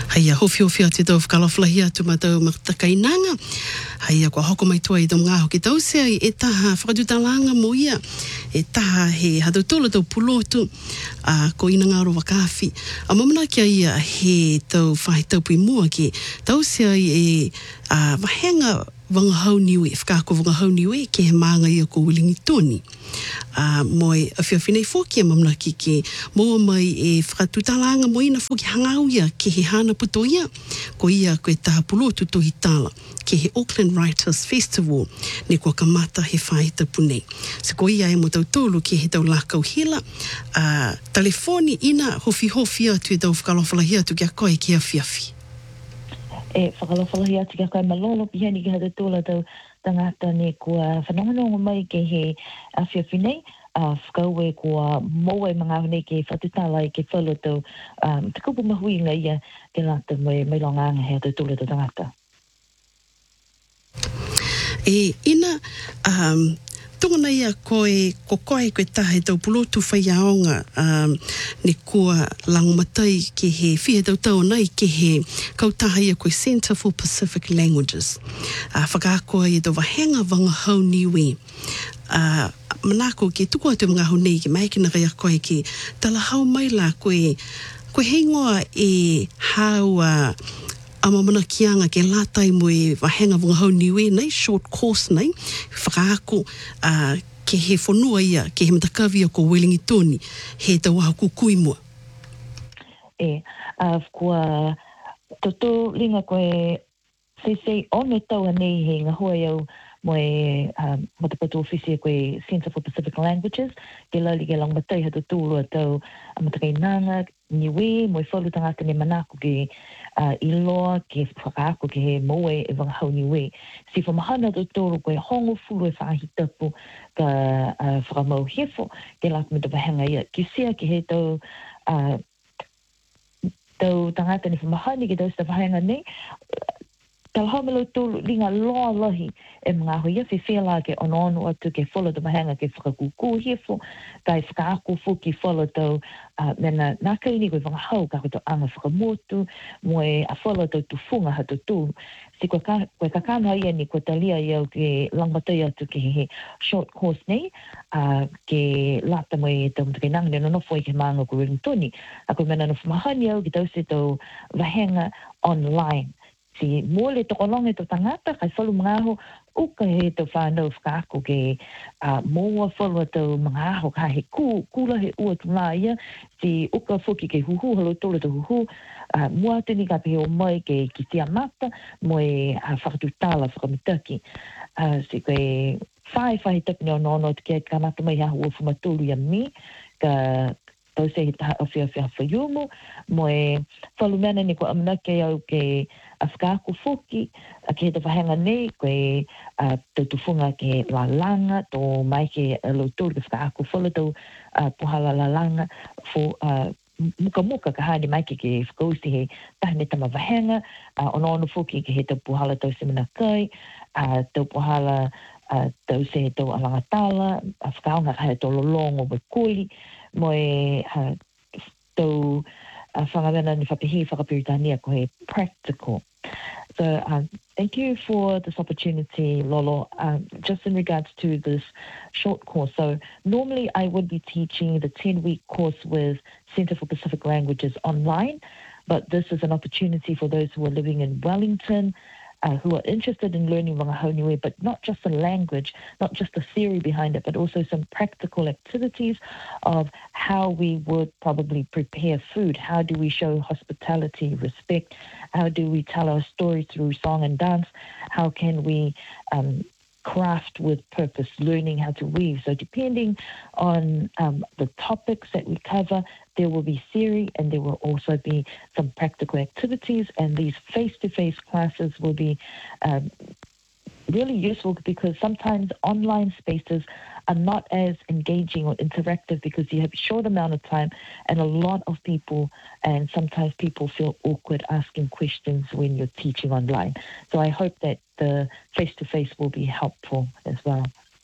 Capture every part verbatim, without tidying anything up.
Haia hofi hofi a te tau whakalawhalahi atu matau matakainanga. Haia kua hoko mai tua i tau ngā hoki tau sea e taha whakatutalanga mo ia. E taha he hatautula tau pulotu a ko ina ngaro wakawhi. A mamana kia ia he tau whahi tau pui mua ki tau sea e a wahenga wangahau niwe, whakako wangahau niwe ke he maanga ia ko Wellingtoni. Uh, moi a whiawhinei fōki a mamna ki ke moa mai e whakatutalanga mo ina fōki hangau ia ke he hana puto ia ko ia koe taha pulotu tohi tala ke he Auckland Writers Festival ne kua kamata he whaita punei. Se ko ia e mo tau tōlu ke he tau lakau hila uh, telefoni ina hofi hofi atu e tau whakalawhalahi atu kia koe ke a whiawhi. E whakalawhalahi atu kia koe malolo pihani ki hata tōla tau tangata ne kua whanongonongo mai ke he a whiawhinei, a whakaue kua moe mga hone ke whatutala i ke whalo tau um, te kupu mahuinga ia ke lata mai, mai longanga he atu tūle tau tangata. E ina, um, tungana ia koe, ko koe koe tahe tau pulotu whai aonga um, ne kua langomatai ke he whihe tau tau nei ke he kautaha ia koe Centre for Pacific Languages. Uh, whakaakoa i tau wahenga wangahau niwe. Uh, manako ke tuku atu mga honei ke maikina rea koe ke talahau mai la koe, koe hengoa e hau uh, a mamana kianga ke lātai mo e wahenga wangahau niwe nei, short course nei, whakaako uh, ke he whanua ia, ke he matakawia ko Wellingtoni, he tau aho kukui mua. E, uh, kua toto ringa koe se se one tau anei he ngahua iau mo e um, matapatu ofisi koe Centre for Pacific Languages, ke lali ke lang matai hatu tūru atau matakainanga, niwe, mo e whalu tangata ne manako ke uh, iloa, ke whakaako ke he moe e wangahau niwe. Si whamahana tau tūru koe hongo fulu e whakahitapu ka uh, whakamau hefo, ke laka me te wahenga ia. Ki sea ke he tau uh, tau tangata ne whamahani ke tau sta wahenga nei, tau hamelo tūlu ringa loa lahi e mga hui awhi whela ke ono ono atu ke whola ta mahanga ke whakakuku hefo, kai whakaako fu ki whola tau uh, mena nakaini koe wangahau ka koe tau anga whakamotu, mo e a whola tau tufunga hatu tūlu. Si koe, ka, koe kakana ia ni koe talia iau ke langmatai atu ke he short course nei, uh, ke lata mai tau mtakinanga ne nonofo i ke maanga ko Wellingtoni. A koe mena no whamahani au ki tau se tau wahenga online. Si mole to kolonge to tangata kai whalu mga aho uka he to whanau whakaako ke uh, moa whalu to mga aho ka he ku, kula he ua tu ngā ia si uka whuki ke huhu halo tole to huhu uh, mua tini ka pehe o mai ke ki tia mata mo e uh, whakatutala whakamitaki uh, si koe whai whai tapini o nono te kia ka mata mai hahu o whamatulu ia mi ka tau se he taha awhia awhia whaiumu mo e whalu mena ni ko amanake au ke a whakaako whoki, a ke te whahenga nei, koe uh, tau tufunga ke la langa, tō mai ke lo tōru ke whakaako whola tau uh, puhala la langa, fo uh, muka muka ka haere mai ke ke whakausi he tahine tama wahenga, uh, ono ono whoki ke he tau puhala tau semina kai, uh, tau puhala uh, tau se he tau alangatala, a whakaonga ka he tau lolongo wa kuli, mo e uh, tau uh, whangamena ni whapihi whakapiritania ko he practical. So um, thank you for this opportunity, Lolo. Um, just in regards to this short course, so normally I would be teaching the ten-week course with Centre for Pacific Languages online, but this is an opportunity for those who are living in Wellington, uh, who are interested in learning Wangahau Niue, but not just the language, not just the theory behind it, but also some practical activities of how we would probably prepare food. How do we show hospitality, respect? How do we tell our story through song and dance? How can we um, craft with purpose, learning how to weave? So depending on um, the topics that we cover, there will be theory and there will also be some practical activities, and these face-to-face classes will be um, really useful because sometimes online spaces are not as engaging or interactive because you have a short amount of time and a lot of people, and sometimes people feel awkward asking questions when you're teaching online. So I hope that the face-to-face will be helpful as well.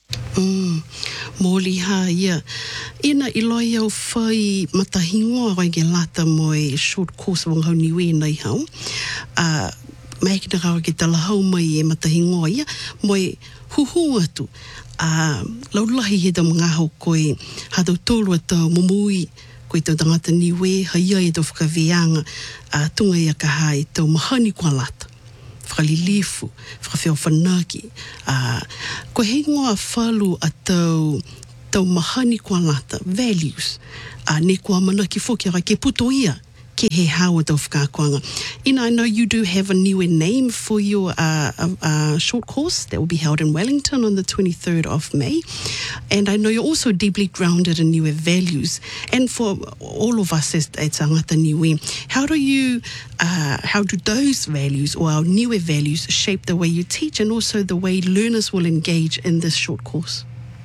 Mm. Mōli ha ia. Ina iloi au whai matahingoa wai ge lata moe short course wangahau niwe nei hau. Uh, mai ki na kawa ki tala hau mai e matahingoa ia. Moe huhu atu. Uh, laulahi he tau mga hau koe hatau tolu atau mumui koe tau tangata niwe haia e tau whakaweanga uh, tunga ia kaha e tau mahani kua lata. Whakalilifu, whakawheo whanaki. Uh, ko hei ngoa whalu a tau, tau mahani kua lata, values. Uh, ne kua manaki whoki ara ke puto ia, ke he hawa tau whakakoanga. Ina, I know you do have a new name for your uh, uh, uh, short course that will be held in Wellington on the twenty-third of May. And I know you're also deeply grounded in Niue values. And for all of us as at Tangata Niue, how do you, uh, how do those values or our Niue values shape the way you teach and also the way learners will engage in this short course?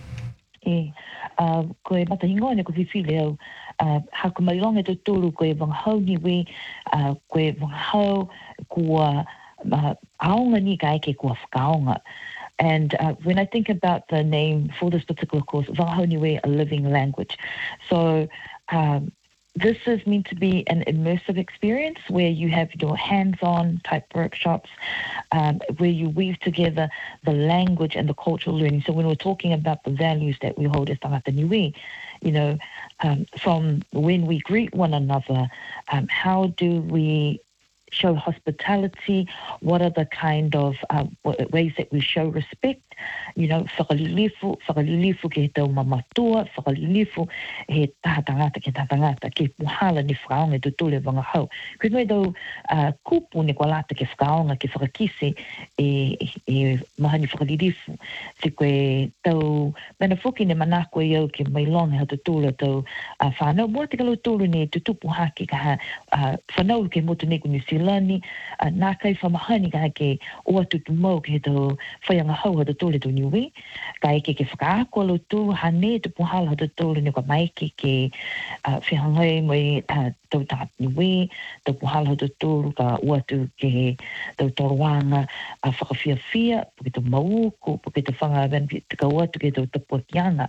E, uh, koe matahingoa ne ko whiwhile au, uh, hako mai longa te tolu koe wangahau niwe, uh, koe wangahau kua uh, aonga ni kai ke kua whakaonga. And uh, when I think about the name for this particular course, Wangahau Niwe, a living language. So um, this is meant to be an immersive experience where you have your hands-on type workshops, um, where you weave together the language and the cultural learning. So when we're talking about the values that we hold as Tangata Niue, you know, um, from when we greet one another, um, how do we show hospitality? What are the kind of uh, ways that we show respect? You know, whakalilifu, whakalilifu ke he tau mamatua, whakalilifu he taha tangata ke taha tangata, ke puhala ni whakaonga tu tule wangahau. Koe noi tau uh, kupu ni kwa lata ke whakaonga, ke whakakise e, e maha ni whakalilifu. Se koe tau, mena whuki ne manako e au ke mailonga ha tu tule tau uh, whanau. Mua te kalau tulu ni tutupu haki ka ha uh, whanau ke motu neku New Zealandi, uh, nā kai whamahani ka ha ke oa tutu mau ke he tau whaianga hau ha tu tole tu niwe, ka eke ke whakaako alo tu, hane tu puhala ha tu tole ni kwa maike ke uh, whihangai mai uh, tau tāt niwe, tau puhala ha tu tole ka ua tu ke he tau toroanga uh, whakawhiawhia, puke tau mauku, puke tau whangaran, te ka ua tu ke tau tapuakianga.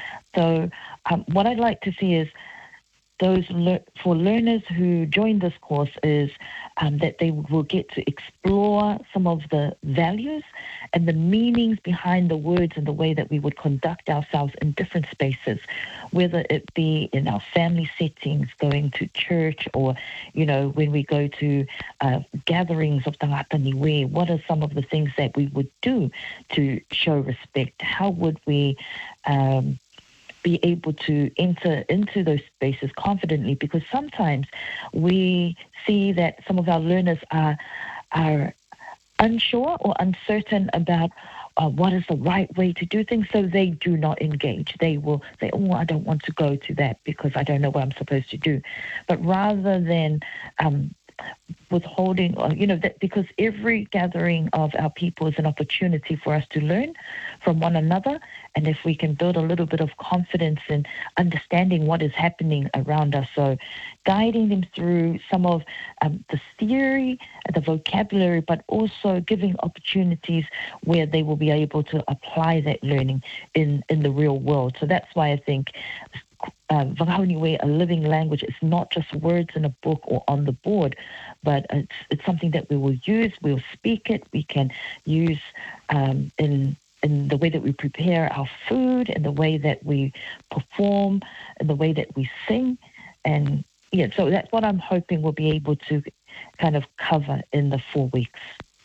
So um, what I'd like to see is those le- for learners who join this course is um, that they will get to explore some of the values and the meanings behind the words and the way that we would conduct ourselves in different spaces, whether it be in our family settings, going to church, or, you know, when we go to uh, gatherings of Tangata Niue, what are some of the things that we would do to show respect? How would we um, be able to enter into those spaces confidently, because sometimes we see that some of our learners are are unsure or uncertain about uh, what is the right way to do things, so they do not engage. They will say, oh, I don't want to go to that because I don't know what I'm supposed to do. But rather than um, withholding, or, you know, that because every gathering of our people is an opportunity for us to learn from one another. And if we can build a little bit of confidence in understanding what is happening around us, so guiding them through some of um, the theory, the vocabulary, but also giving opportunities where they will be able to apply that learning in, in the real world. So that's why I think Uh, Wangahau Niue, a living language, is not just words in a book or on the board, but it's, it's something that we will use, we'll speak it, we can use um, in in the way that we prepare our food, in the way that we perform, in the way that we sing. And yeah, so that's what I'm hoping we'll be able to kind of cover in the four weeks.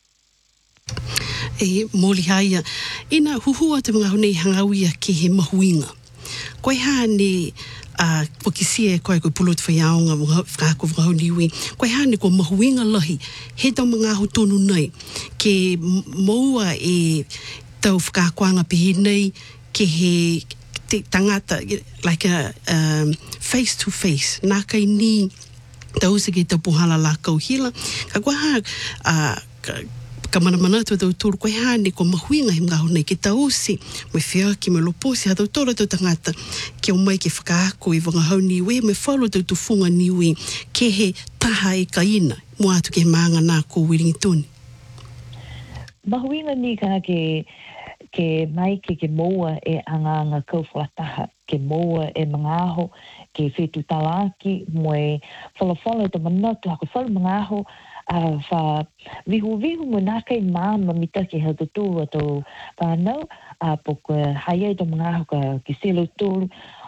E mōli haia, ina huhua te mga honei hangauia ki he mahuinga. Koe hane uh, wakisia e koe koe pulo te whaiaonga whakako Wangahau Niue, koe hane ko mahuinga lahi, he tau mga aho tonu nei, ke moua e tau whakakoanga pihi nei, ke he te tangata, like a um, face to face, nā kai ni tau se ke tau puhala la kauhila, ka koe ha, uh, ka, ka manamana tu tau tūru koe hane ko mahuinga he mga aho nei, ke tau se, me whia ki me loposi, ha tau tōra tau tangata, ke o mai ke whakaako i Wangahau Niue, me whalo tau tu whunga niwe, ke he taha e ka ina, mua atu ke maanga nā ko Wellington. Mahuinga ni ka ke ke mai ke ke moa e anganga kauwhataha, ke moa e mangaho, ke whetu talaki, moe whalawhala to manatu, hako whalu mangaho, a wha vihu vihu mo nā kei māma mita ke hau tūru ato whanau, a po ka haia to mangaho ka ke selo tūru,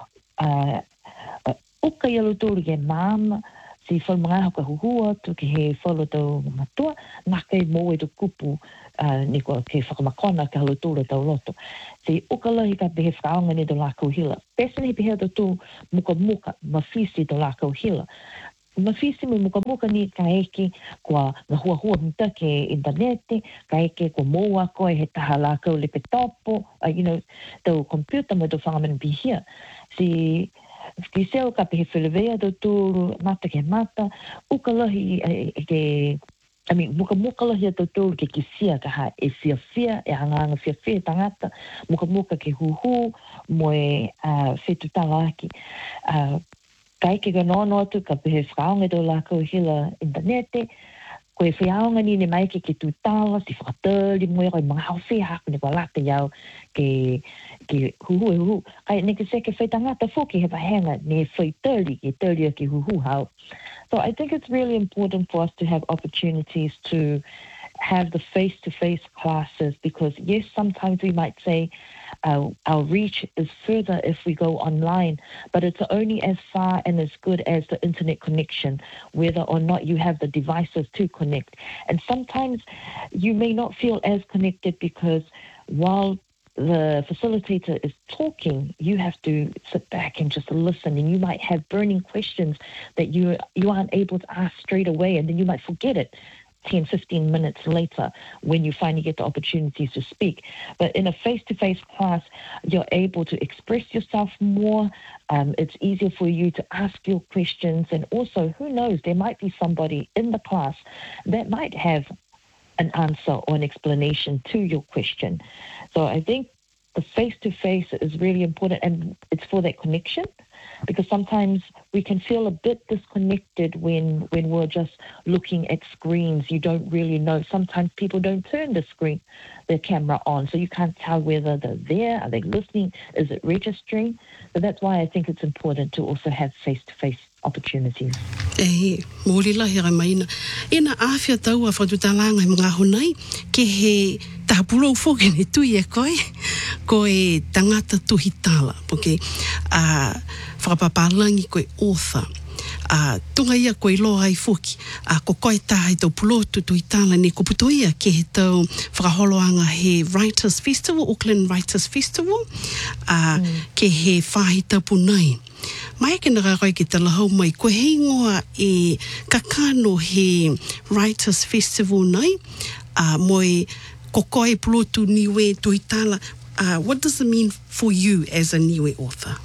a uka yalo tūru ke māma, si whalu mangaho ka huhua, tu ke he whalu tau matua, nā kei moe to kupu, Uh, ni ko ke whakamakona ke halu tūra tau loto. Si ukalahi ka pehe whakaonga ni do lākau hila. Pesa ni pehe tū muka muka, mawhisi do lākau hila. Mawhisi mo muka muka ni ka eke kua ngā hua hua mita ke interneti, ka eke kua moa koe he taha lākau lepe topo, uh, you know, tau computer mo do whangamana bihia. Si ki seo ka pehe whilewea do tūru, mata ke mata, ukalahi uh, ke I mean, muka muka lahi ato tōru ke kisia ka ha e fia fia, e hanganga fia fia tangata, muka muka ke huhu, moe uh, whetu talaki. Uh, ka eke ka nono atu, ka pehe whakaonga tō lākau hila internete, koe whiaonga ni ne mai ke ke tūtala, si whakatari moe koe mga hao whea haku ne kua lata iau ke, ke huhu e huhu. Kai ne ke seke whai tangata whoki he wahenga ne whai tari, ke tari a ke huhu hao. So I think it's really important for us to have opportunities to have the face-to-face classes because, yes, sometimes we might say uh, our reach is further if we go online, but it's only as far and as good as the internet connection, whether or not you have the devices to connect. And sometimes you may not feel as connected because while the facilitator is talking, you have to sit back and just listen, and you might have burning questions that you you aren't able to ask straight away, and then you might forget it ten, fifteen minutes later when you finally get the opportunities to speak. But in a face-to-face class, you're able to express yourself more. Um, it's easier for you to ask your questions, and also, who knows, there might be somebody in the class that might have an answer or an explanation to your question. So I think the face-to-face is really important, and it's for that connection, because sometimes we can feel a bit disconnected when, when we're just looking at screens. You don't really know. Sometimes people don't turn the screen, their camera on, so you can't tell whether they're there, are they listening, is it registering? So that's why I think it's important to also have face-to-face opportunities. E, mōri lahi rai maina. E na awhia tau a whatutalanga i mga honai, ke he tahapuro whoke ne tui e koe, ko e tangata tuhitala, poke a whakapapalangi koe author. A tunga ia koe loa ai whoki, a ko koe taha i tau pulotu tuhitala ne ko puto ia ke he tau whakaholoanga he Writers Festival, Auckland Writers Festival, a mm. ke he whahi tapu nei. Mai ke nara koe ke tala hau mai, ko hei ngoa e kakano he Writers Festival nei, a moe ko koe pulotu niwe tuhitala. Uh, what does it mean for you as a niwe author?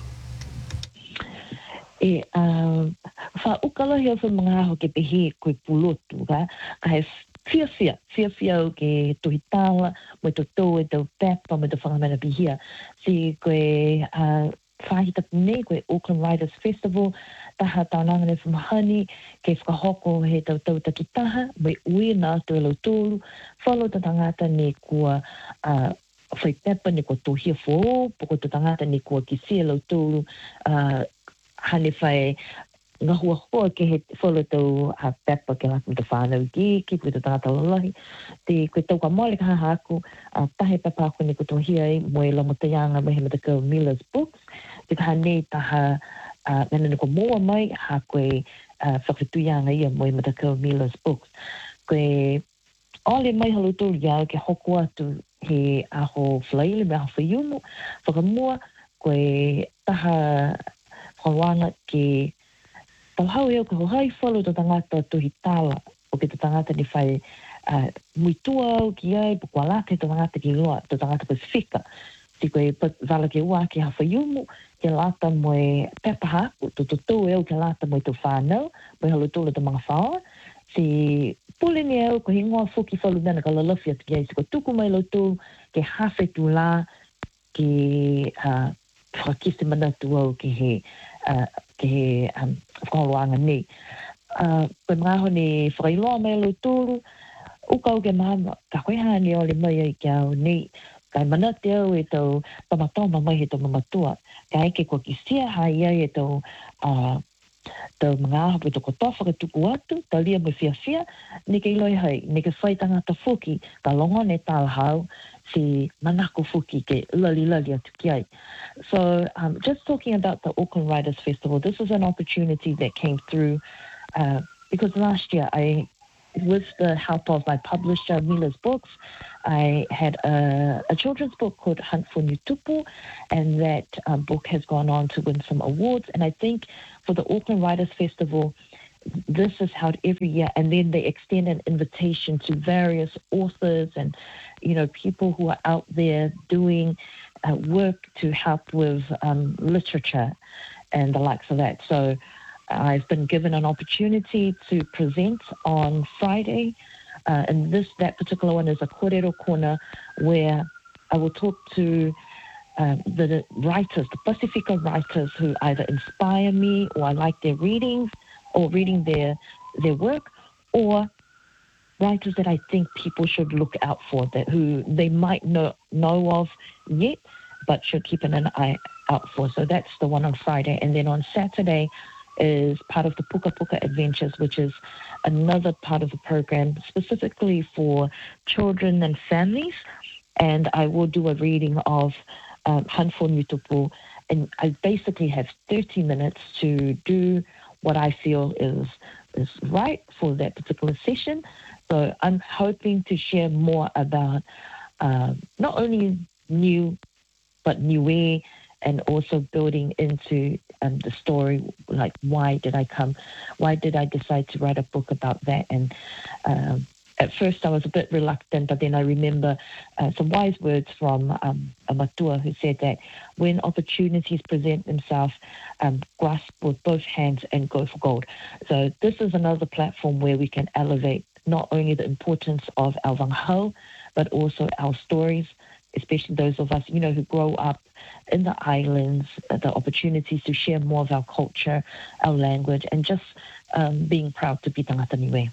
E, uh, wha ukalahi au wha mga aho ke pehe koe pulotu, ka, ka he fia fia, fia fia au ke tuhitala, mo to tō e tau pepa, mo to whangamana pihia. Si koe uh, whahita pune, koe Auckland Writers Festival, taha taonanga ne whamahani, ke whakahoko he tau tau takitaha, mo ui nā tau lau tōru, whalo ta tangata ne kua uh, whai pepa ne kua tohia fō, poko ta tangata ne kua kisia lau tōru, uh, hane whai ngā hua hoa ke he wholo tau ha pepa ke laku ta whānau ki, ki pui ta tangata lalahi. Te koe tau ka mole ka haha aku, uh, tahe pepa aku ne kua tohia ai, mo e lamotayanga mo he matakau Miller's Books, te kaha nei taha uh, ngana ne kua moa mai, ha koe uh, whakatuyanga ia mo e matakau Miller's Books. Koe ole mai halu tōru iau ke hoko atu he aho whalaile me aho whaiumu, whakamua koe taha whawanga ke tauhau eo ka hohai whalu ta tangata tuhi tala o ke ta tangata ni whai uh, muitua au ki ai po kua lake ta tangata ki loa, ta tangata Pasifika. Si koe wala ke ua ke ha whaiumu, ke lata moe pepaha, to to tō eo ke lata moe to whānau, moe halu tōla ta mga whaoa. Si pule ni eo ko hingoa whuki whalu nana ka lalawhi atu ki ai, si ko tuku mai lo tō ke hawhe tu la ke uh, whakise manatu au ke he uh, ke he um, whakaloanga nei. Uh, koe mga ho ni whakailoa mai lo tōru, ukau ke mama, ka koe hane ole mai ai ki au nei, kai mana te au e tau tamatoma mai he tau mamatua. Kai ke kua ki sia hai ai e tau uh, tau mga aho pe toko tofa ka tuku atu, tau lia mo fia fia, ni ke iloi hai, ni ke whai tangata fuki, ka longo ne tāla hau, si manako fuki ke lali lali atu ki ai. So um, just talking about the Auckland Writers Festival, this was an opportunity that came through uh, because last year I, with the help of my publisher, Mila's Books, I had a, a children's book called Hunt for Nutupu, and that um, book has gone on to win some awards. And I think for the Auckland Writers Festival, this is held every year, and then they extend an invitation to various authors and, you know, people who are out there doing uh, work to help with um, literature and the likes of that. So I've been given an opportunity to present on Friday, uh, and this that particular one is a Kōrero Corner, where I will talk to uh, the writers, the Pacifica writers who either inspire me or I like their readings or reading their their work, or writers that I think people should look out for, that who they might know know of yet, but should keep an eye out for. So that's the one on Friday, and then on Saturday is part of the Puka Puka Adventures, which is another part of the program specifically for children and families. And I will do a reading of um, Hunt for Nutupu, and I basically have thirty minutes to do what I feel is is right for that particular session. So I'm hoping to share more about uh, not only new, but Niue, and also building into um, the story, like why did I come, why did I decide to write a book about that? And um, at first I was a bit reluctant, but then I remember uh, some wise words from um, a matua who said that when opportunities present themselves, um, grasp with both hands and go for gold. So this is another platform where we can elevate not only the importance of our wangahau, but also our stories, especially those of us, you know, who grow up in the islands, the opportunities to share more of our culture, our language, and just um, being proud to be tangata niue.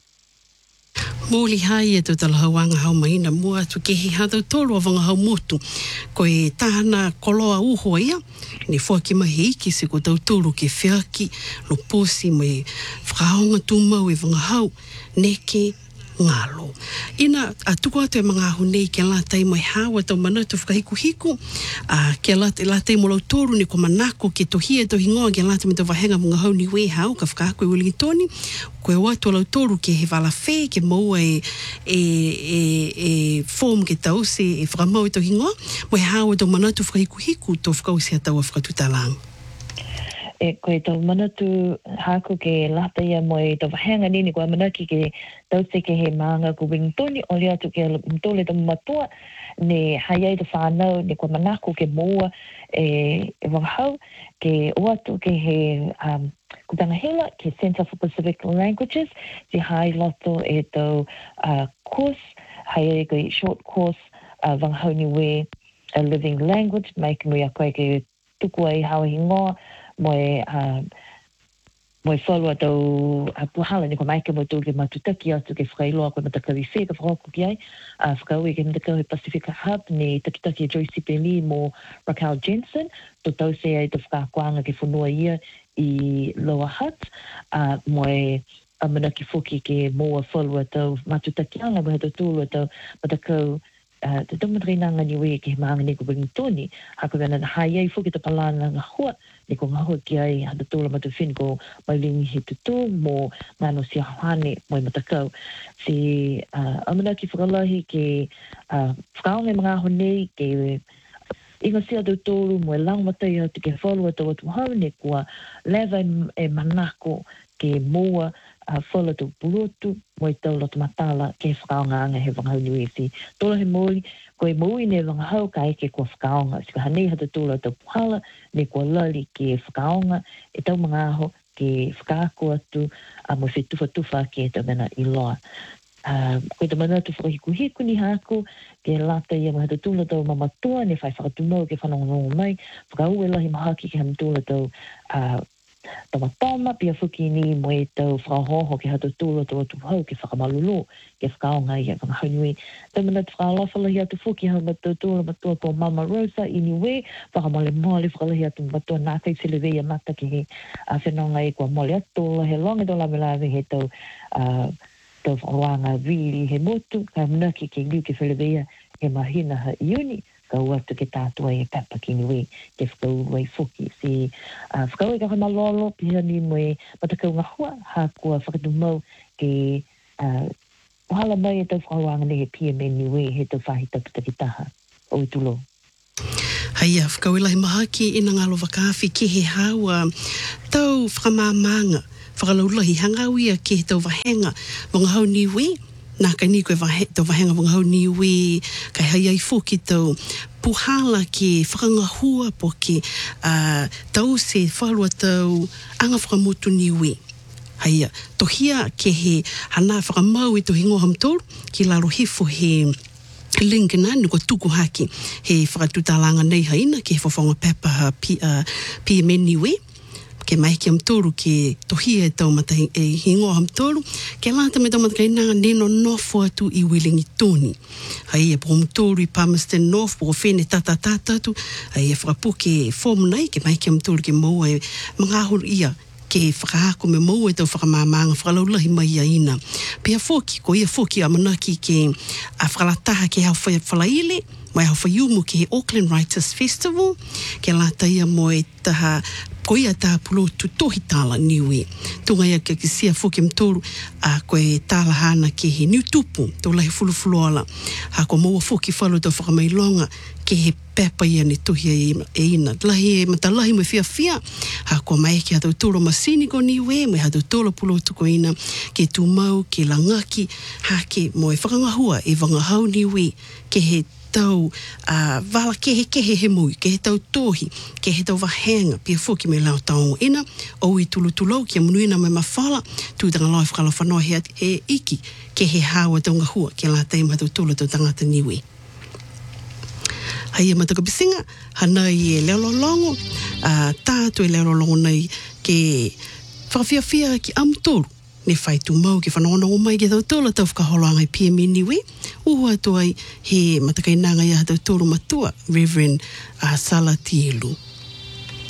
Mōli hai e tō talahauanga hau maina mua tu ke he hatau tōru a wangahau motu. Ko e tāna koloa uho ia, ne whaki mahi iki se ko tau tōru ke whiaki, lo pōsi mai whakaonga tūmau e wangahau, neke ngalo. Ina a tuku atu e mga ahu nei ke lātai mai hawa tau manatu whakahiku hiku, a ke lātai lātai mo lau tōru ni ko manako ke tohia to hingoa ke lātai me tau wahenga mga hau ni we hau ka whakaako e Wellingtoni, ko e watu lau tōru ke he wala whē ke maua e, e, e, e form ke tau se e whakamau e tau hingoa, mo e hawa tau manatu whakahiku hiku tō whakausia tau a whakatutālanga. E koe tau manatu hāku ke lata ia mo e tau wahenga nini koe manaki ke tau se ke he maanga ko Wellingtoni o lea tu ke mtole tau matua ne haiai te whānau ne koe manako ke moa e, e wangahau ke oatu ke he um, kutanga hela ke Centre for Pacific Languages te hai loto e tau uh, course haiai koe short course uh, wangahau niue a living language mai ke mui a koe ke tuku ai hawa hingoa moe uh, moe whalua tau uh, puhala ni ko maike mo tū ke matutaki atu ke whakailoa koe matakawi whē ka whakauku ki ai uh, whakau e ke matakau he Pacifica Hub ni takitaki e Joyce Peli mo Raquel Jensen to tau se ai te whakakuanga ke whanua ia i Lower Hutt uh, moe a manaki whoki ke moa whalua tau matutaki anga mo he tau tūlua tau matakau Uh, te tamatreinanga ni wei ke he maanga ni ko Wellingtoni, hako vena na hai ai whuki te palana ngā hua, ni ko ngā hua ki ai hata tōla matu whin ko mailingi he tutu mō ngāno si ahane mo i matakau. Si uh, amana ki whakalahi ke uh, whakaonga mga aho nei ke inga sia tau tōru mo e langmatai au te ke whalua tau atu hau ne kua lewa e manako ke moa a uh, whala tau pulotu mo i tau loto matala ke whakaonga anga he wangahau niue si. Tōla he mōi, ko e mōi ne wangahau ka eke kua whakaonga. Si ka hanei hata tōla tau puhala, ne kua lali ke whakaonga, e tau mga aho ke whakaako atu, a mo whi tufa tufa ke tau mena i loa. Uh, koe te mana tu whakahiku hiku ni hako, ke lata ia mahata tūla tau mamatua, ne whai whakatumau ke whanongonongo mai, whakau e lahi mahaki ke ham tūla tau uh, tawa tama pia fuki ni mo e tau whakahoho ke hatu tūlo tau atu hau ke whakamalulu ke whakaonga i a whakahaunui. Tau mana tu whakalawhalahi atu fuki hau matua tūlo matua ko Mama Rosa iniwe whakamale mole whakalahi atu matua nā kei sile wea mata ki he a whenonga i kua mole atu he longa do lawe lawe he tau tau whakawanga vili he motu ka manaki ke liu ke whelewea he mahina ha iuni ka uatu ke tātua e papa kini wei ke whakau wei fuki. Si uh, whakau e ka whamalolo pia ni moe matakau ngā hua ha kua whakatu mau ke uh, ohala mai e tau whakauanga ne he pia me ni wei he tau whahita putakitaha o tulo. Haia, whakau e lahi maha ki ina ngalo wakawhi ke he haua tau whakamamanga whakalaulahi hangawia ke he tau wahenga mga hau ni wei nā kai ni koe vahe, tau wahenga mga hau niwi, kai hai ai fōki tau puhala ki whakangahua po ki uh, tau se whalua tau anga whakamotu niwi. Haia, tohia ke he hana whakamau i tohi ngoham tōru, ki laro hifo he linkina ni ko tuku haki he whakatutalanga nei haina ke he whawhonga pepa ha pi, uh, P M N niwi. Ke mai ki am tōru ke tohia e tau mata e hingo am tōru, ke lata me tau mata kai nanga neno nofo atu i Wellington Tony. Hai e pōmu tōru i Palmerston North, pōko whene tata tata atu, hai e whakapu ke whōmu nei, ke mai ki am tōru ke maua e mga ahuru ia, ke whakahako me maua e tau whakamamanga, whakalaulahi mai ia ina. Pea whoki, ko ia whoki a manaki ke a whakalataha ke hau whalaile, mai hau whaiumu ke he Auckland Writers Festival, ke lata ia mo e taha ko ia tā pulo tu tohi tāla niwi. Tunga ia ke kisia whoki mtoru a koe tāla hana ke he niu tupu, tau lahi fulufulu ala. Ha ko maua whoki whalu tau whakamailonga ke he pepa ia ni tohi e ina. Lahi e matalahi me fia fia, ha ko mai ke hatau tōro masini ko niwe, me hatau tōro pulo tuko ina, ke tūmau, ke langaki, ha ke mo e whakangahua e wangahau niwi, ke he tau uh, wala kehe kehe he mui, ke he tau tohi, ke he tau wahenga, pia whoki me lau tau ina, o i tulu tulau, kia munuina me mawhala, tūtanga lai whakala whanoa he, he iki, ke he hawa tau ngahua, ke la teima tau tula tau tangata niwi. Hai e mataka bisinga, hanai e leololongo, uh, tātu e leololongo nei, ke whakawhiawhia ki amtoru, ne whai tu mau ki whanaona o mai ki tau tōla tau whakaholoanga i P M N niwi, uhu atu ai he matakainanga ia tau tōru matua, Reverend uh, Sala Tielu.